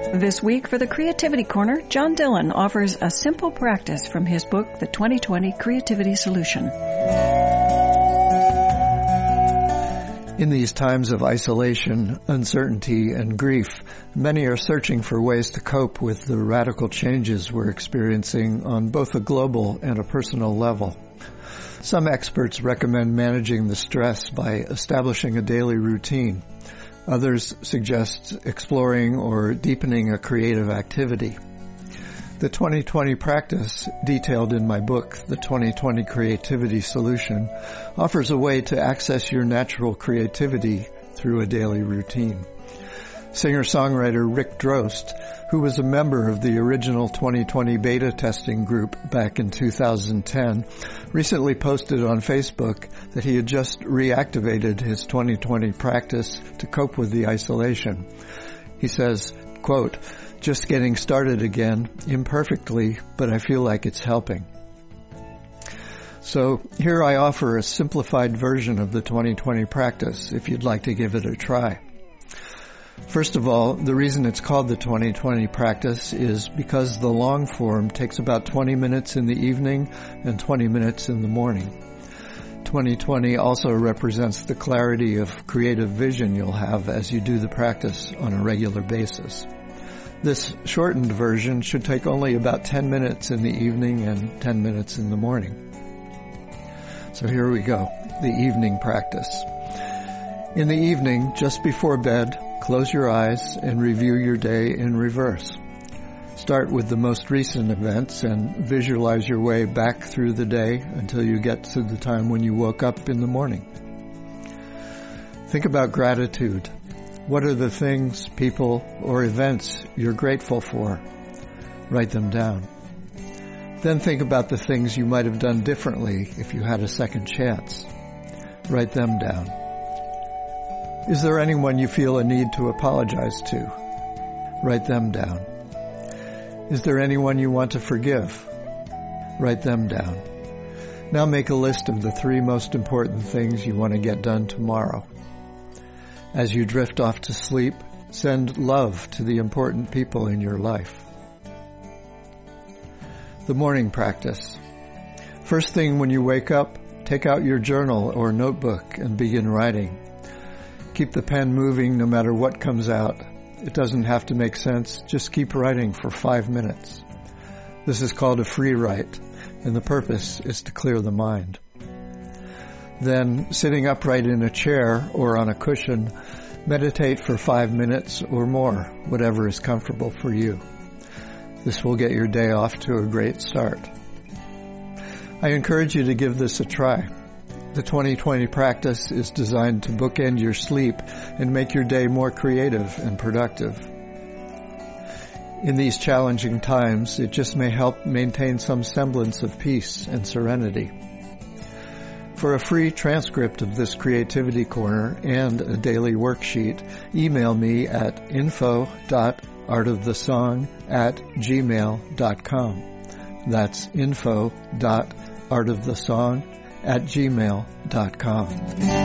This week for the Creativity Corner, John Dillon offers a simple practice from his book, The 2020 Creativity Solution. In these times of isolation, uncertainty, and grief, many are searching for ways to cope with the radical changes we're experiencing on both a global and a personal level. Some experts recommend managing the stress by establishing a daily routine. Others suggest exploring or deepening a creative activity. The 2020 practice, detailed in my book, The 2020 Creativity Solution, offers a way to access your natural creativity through a daily routine. Singer-songwriter Rick Drost, who was a member of the original 2020 beta testing group back in 2010, recently posted on Facebook that he had just reactivated his 2020 practice to cope with the isolation. He says, quote, "Just getting started again, imperfectly, but I feel like it's helping." So here I offer a simplified version of the 2020 practice if you'd like to give it a try. First of all, the reason it's called the 2020 practice is because the long form takes about 20 minutes in the evening and 20 minutes in the morning. 2020 also represents the clarity of creative vision you'll have as you do the practice on a regular basis. This shortened version should take only about 10 minutes in the evening and 10 minutes in the morning. So here we go, the evening practice. In the evening, just before bed, close your eyes and review your day in reverse. Start with the most recent events and visualize your way back through the day until you get to the time when you woke up in the morning. Think about gratitude. What are the things, people, or events you're grateful for? Write them down. Then think about the things you might have done differently if you had a second chance. Write them down. Is there anyone you feel a need to apologize to? Write them down. Is there anyone you want to forgive? Write them down. Now make a list of the 3 most important things you want to get done tomorrow. As you drift off to sleep, send love to the important people in your life. The morning practice. First thing when you wake up, take out your journal or notebook and begin writing. Keep the pen moving no matter what comes out. It doesn't have to make sense. Just keep writing for 5 minutes. This is called a free write, and the purpose is to clear the mind. Then, sitting upright in a chair or on a cushion, meditate for 5 minutes or more, whatever is comfortable for you. This will get your day off to a great start. I encourage you to give this a try. The 2020 practice is designed to bookend your sleep and make your day more creative and productive. In these challenging times, it just may help maintain some semblance of peace and serenity. For a free transcript of this Creativity Corner and a daily worksheet, email me at info.artofthesong@gmail.com. That's info.artofthesong@gmail.com.